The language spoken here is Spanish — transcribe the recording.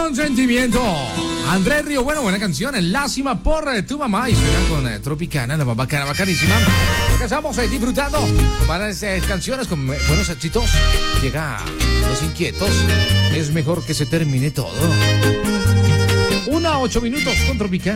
consentimiento. Andrés Río, buena canción. Lástima por tu mamá. Y suena con Tropicana, la más bacana, bacanísima. Estamos disfrutando varias canciones con buenos éxitos. Llega Los Inquietos. Es mejor que se termine todo. 1 a 8 minutos con Tropicana.